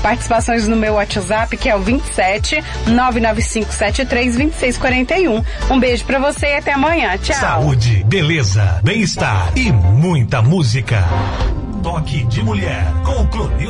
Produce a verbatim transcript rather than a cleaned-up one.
Participações no meu WhatsApp, que é o vinte e sete, nove nove cinco sete três, dois seis quatro um. Um beijo pra você e até amanhã. Tchau. Saúde, beleza, bem-estar e muita música. Toque de Mulher com o Clonil.